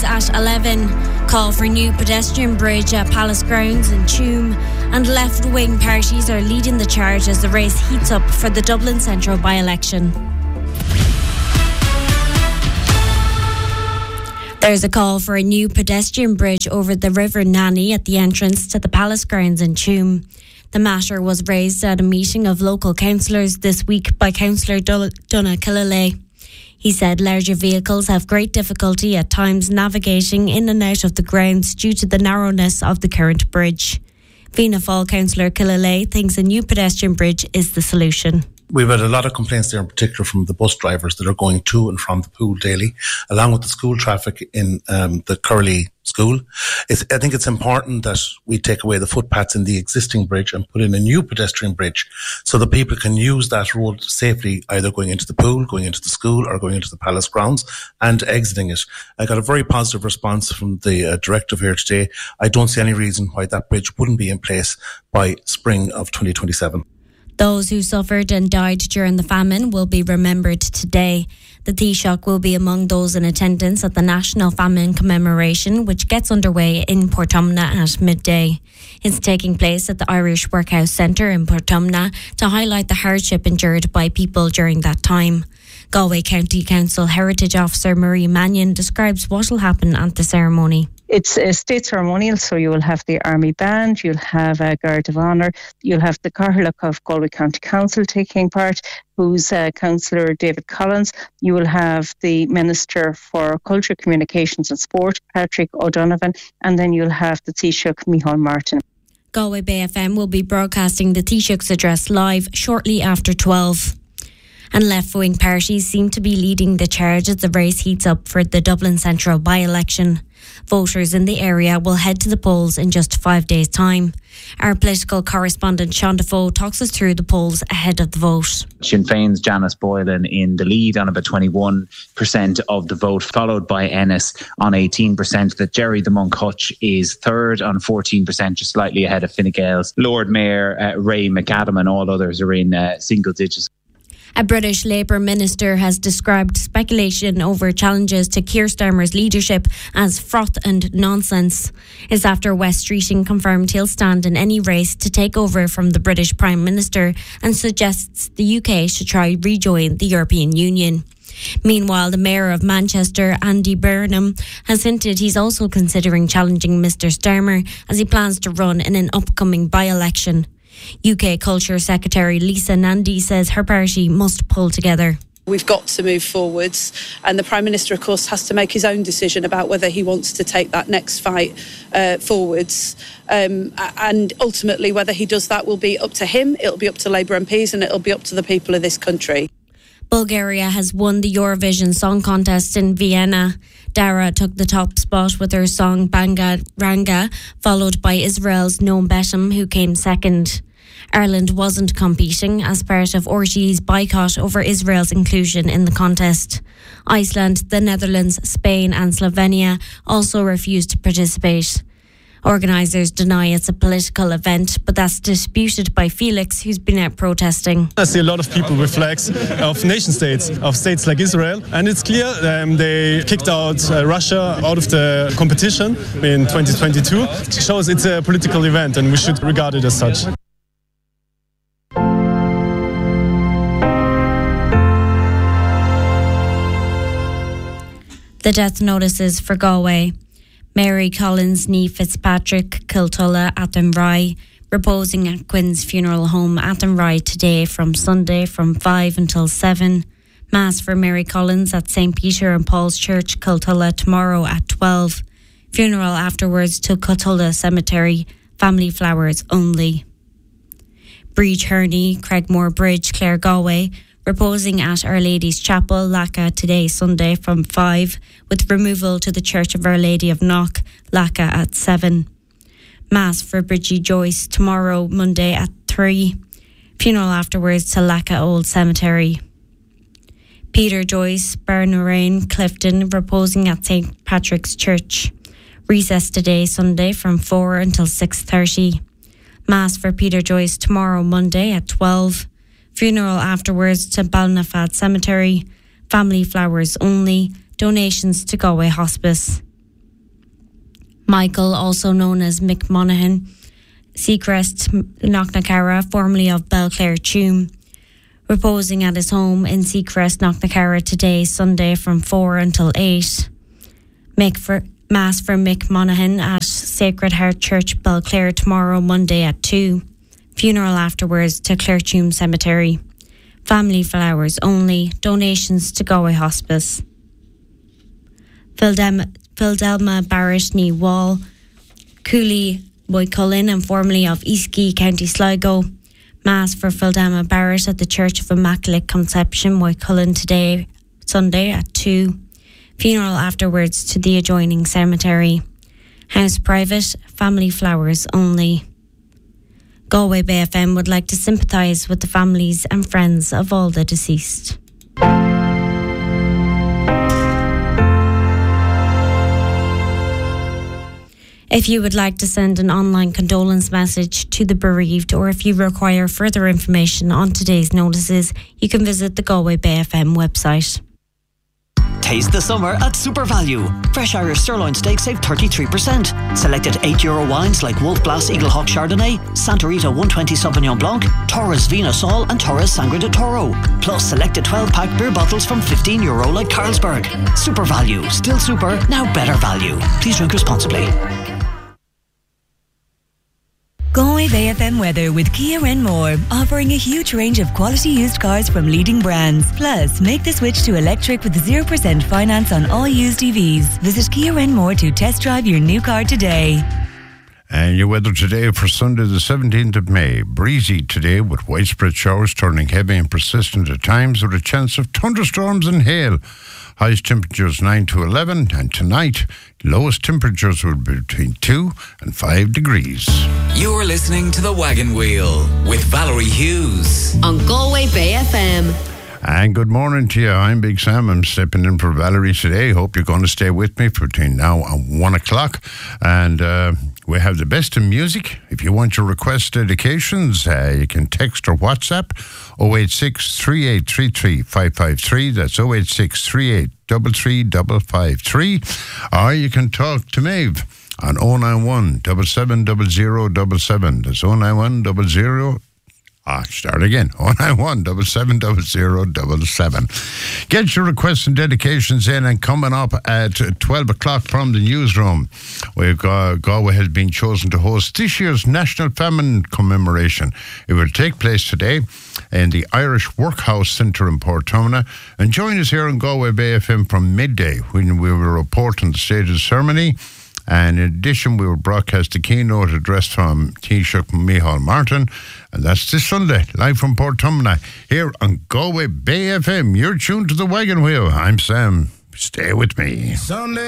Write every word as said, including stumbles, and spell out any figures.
at eleven. Call for new pedestrian bridge at Palace Grounds in Tuam. And left-wing parties are leading the charge as the race heats up for the Dublin Central by-election. There's a call for a new pedestrian bridge over the River Nanny at the entrance to the Palace Grounds in Tuam. The matter was raised at a meeting of local councillors this week by Councillor Donna Killalay. He said larger vehicles have great difficulty at times navigating in and out of the grounds due to the narrowness of the current bridge. Fianna Fáil Councillor Killalay thinks a new pedestrian bridge is the solution. We've had a lot of complaints there, in particular from the bus drivers that are going to and from the pool daily, along with the school traffic in um, the Curly school. It's, I think it's important that we take away the footpaths in the existing bridge and put in a new pedestrian bridge so that people can use that road safely, either going into the pool, going into the school or going into the Palace Grounds and exiting it. I got a very positive response from the uh, directive here today. I don't see any reason why that bridge wouldn't be in place by spring of twenty twenty-seven. Those who suffered and died during the famine will be remembered today. The Taoiseach will be among those in attendance at the National Famine Commemoration, which gets underway in Portumna at midday. It's taking place at the Irish Workhouse Centre in Portumna to highlight the hardship endured by people during that time. Galway County Council Heritage Officer Marie Mannion describes what will happen at the ceremony. It's a state ceremonial, so you will have the Army Band, you'll have a Guard of Honour, you'll have the Cathaoirleach of Galway County Council taking part, who's uh, Councillor David Collins. You will have the Minister for Culture, Communications and Sport, Patrick O'Donovan, and then you'll have the Taoiseach, Micheál Martin. Galway Bay F M will be broadcasting the Taoiseach's address live shortly after twelve. And left-wing parties seem to be leading the charge as the race heats up for the Dublin Central by-election. Voters in the area will head to the polls in just five days' time. Our political correspondent Sean Defoe talks us through the polls ahead of the vote. Sinn Féin's Janice Boylan in the lead on about twenty-one percent of the vote, followed by Ennis on eighteen percent. That Jerry the Monk Hutch is third on fourteen percent, just slightly ahead of Fine Gael's Lord Mayor uh, Ray McAdam, and all others are in uh, single digits. A British Labour minister has described speculation over challenges to Keir Starmer's leadership as froth and nonsense. It's after Wes Streeting confirmed he'll stand in any race to take over from the British Prime Minister and suggests the U K should try rejoin the European Union. Meanwhile, the Mayor of Manchester, Andy Burnham, has hinted he's also considering challenging Mr Starmer as he plans to run in an upcoming by-election. U K Culture Secretary Lisa Nandy says her party must pull together. We've got to move forwards, and the Prime Minister, of course, has to make his own decision about whether he wants to take that next fight uh, forwards. Um, and ultimately, whether he does that will be up to him, it'll be up to Labour M Ps, and it'll be up to the people of this country. Bulgaria has won the Eurovision Song Contest in Vienna. Dara took the top spot with her song Banga Ranga, followed by Israel's Noam Betam, who came second. Ireland wasn't competing as part of R T E's boycott over Israel's inclusion in the contest. Iceland, the Netherlands, Spain and Slovenia also refused to participate. Organisers deny it's a political event, but that's disputed by Felix, who's been out protesting. I see a lot of people with flags of nation states, of states like Israel, and it's clear um, they kicked out uh, Russia out of the competition in twenty twenty-two. It shows it's a political event and we should regard it as such. The death notices for Galway. Mary Collins Nee Fitzpatrick Kiltulla Athenry, reposing at Quinn's Funeral Home Athenry today from Sunday from five until seven. Mass for Mary Collins at Saint Peter and Paul's Church, Kiltulla, tomorrow at twelve. Funeral afterwards to Kiltulla Cemetery, family flowers only. Breach Herney, Craigmore Bridge, Clare Galway, reposing at Our Lady's Chapel, Lacca, today, Sunday, from five, with removal to the Church of Our Lady of Knock, Lacca, at seven. Mass for Bridgie Joyce tomorrow, Monday, at three. Funeral afterwards to Lacca Old Cemetery. Peter Joyce, Barnarain, Clifton, reposing at Saint Patrick's Church. Recess today, Sunday, from four until six thirty. Mass for Peter Joyce tomorrow, Monday, at twelve. Funeral afterwards to Balnafad Cemetery. Family flowers only. Donations to Galway Hospice. Michael, also known as Mick Monaghan, Seacrest Knocknacarra, formerly of Belclare Tuam, reposing at his home in Seacrest Knocknacarra today, Sunday, from four until eight. Mick for, Mass for Mick Monaghan at Sacred Heart Church, Belclare, tomorrow, Monday, at two. Funeral afterwards to Clare Tuam Cemetery. Family flowers only. Donations to Galway Hospice. Phildelma, Phildelma Barrett Ní Wall, Cooley Moycullen, and formerly of Eastgee, County Sligo. Mass for Phildelma Barrett at the Church of Immaculate Conception, Moycullen, today, Sunday, at two. Funeral afterwards to the adjoining cemetery. House private. Family flowers only. Galway Bay F M would like to sympathise with the families and friends of all the deceased. If you would like to send an online condolence message to the bereaved, or if you require further information on today's notices, you can visit the Galway Bay F M website. Taste the summer at Super Value. Fresh Irish sirloin steak save thirty-three percent. Selected eight euro wines like Wolf Blass Eagle Hawk Chardonnay, Santa Rita one twenty Sauvignon Blanc, Torres Vino Sol and Torres Sangre de Toro. Plus selected twelve pack beer bottles from fifteen euro like Carlsberg. Super Value. Still super, now better value. Please drink responsibly. Galway Bay F M weather with Kia Renmore, offering a huge range of quality used cars from leading brands. Plus, make the switch to electric with zero percent finance on all used E Vs. Visit Kia Renmore to test drive your new car today. And your weather today for Sunday the seventeenth of May. Breezy today with widespread showers turning heavy and persistent at times with a chance of thunderstorms and hail. Highest temperatures nine to eleven, and tonight lowest temperatures will be between two and five degrees. You're listening to The Wagon Wheel with Valerie Hughes on Galway Bay F M. And good morning to you. I'm Big Sam. I'm stepping in for Valerie today. Hope you're going to stay with me between now and one o'clock. And uh, we have the best in music. If you want your request dedications, uh, you can text or WhatsApp oh eight six, three eight three three, five five three. That's oh eight six, three eight three three, five five three. Or you can talk to Maeve on oh nine one, seven seven zero zero seven seven. That's oh nine one, zero zero. Ah, start again. oh nine one, seven seven zero zero seven seven. Get your requests and dedications in, and coming up at twelve o'clock from the newsroom, we've got, Galway has been chosen to host this year's National Famine Commemoration. It will take place today in the Irish Workhouse Centre in Portumna. And join us here on Galway Bay F M from midday when we will report on the state of the ceremony. And in addition, we will broadcast the keynote address from Taoiseach Micheál Martin. And that's this Sunday, live from Portumna, here on Galway Bay F M. You're tuned to The Wagon Wheel. I'm Sam. Stay with me. Sunday.